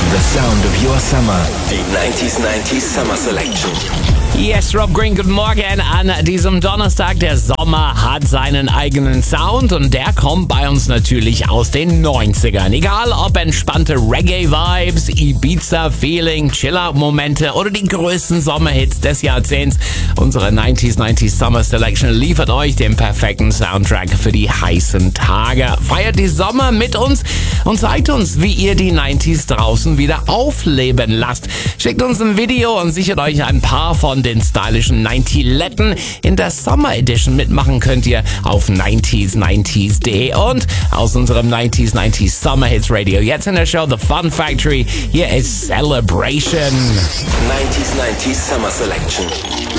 The sound of your summer. Die 90s Summer Selection. Yes, Rob Green, guten Morgen an diesem Donnerstag. Der Sommer hat seinen eigenen Sound und der kommt bei uns natürlich aus den 90ern. Egal ob entspannte Reggae-Vibes, Ibiza-Feeling, Chill-Out-Momente oder die größten Sommerhits des Jahrzehnts. Unsere 90s Summer Selection liefert euch den perfekten Soundtrack für die heißen Tage. Feiert die Sommer mit uns und zeigt uns, wie ihr die 90s draußen wieder aufleben lasst. Schickt uns ein Video und sichert euch ein paar von den stylischen 90letten. In der Summer Edition mitmachen könnt ihr auf 90s90s.de und aus unserem 90s Summer Hits Radio. Jetzt in der Show The Fun Factory. Hier ist Celebration. 90s Summer Selection.